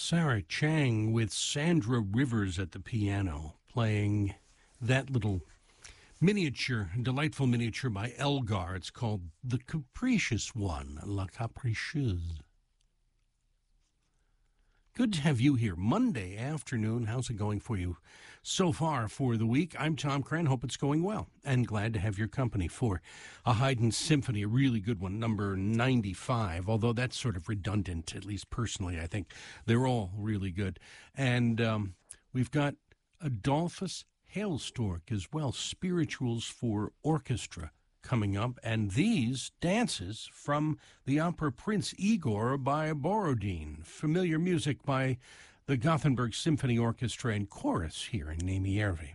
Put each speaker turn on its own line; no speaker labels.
Sarah Chang with Sandra Rivers at the piano, playing that little miniature, delightful miniature by Elgar. It's called The Capricious One, La Capricieuse. Good to have you here Monday afternoon. How's it going for you so far for the week? I'm Tom Cran. Hope it's going well, and glad to have your company for a Haydn symphony, a really good one, number 95, although that's sort of redundant, at least personally. I think they're all really good. And we've got Adolphus Hailstork as well, Spirituals for Orchestra, coming up, and these dances from the opera Prince Igor by Borodin, familiar music by the Gothenburg Symphony Orchestra and Chorus here in Nemi Järvi.